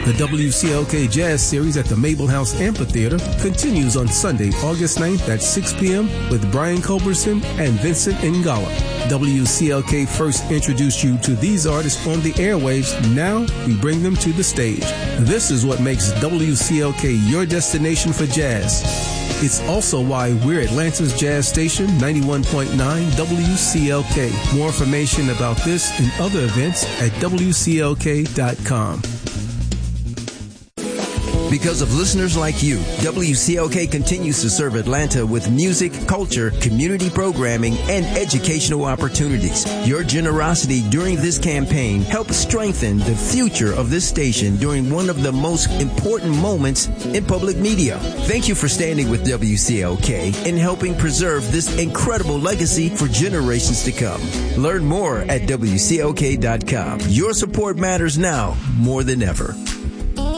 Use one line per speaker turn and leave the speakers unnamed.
The WCLK Jazz Series at the Mabel House Amphitheater continues on Sunday, August 9th at 6 p.m. with Brian Culberson and Vincent Ngala. WCLK first introduced you to these artists on the airwaves. Now we bring them to the stage. This is what makes WCLK your destination for jazz. It's also why we're Atlanta's jazz station, 91.9 WCLK. More information about this and other events at WCLK.com.
Because of listeners like you, WCLK continues to serve Atlanta with music, culture, community programming, and educational opportunities. Your generosity during this campaign helps strengthen the future of this station during one of the most important moments in public media. Thank you for standing with WCLK and helping preserve this incredible legacy for generations to come. Learn more at WCLK.com. Your support matters now more than ever.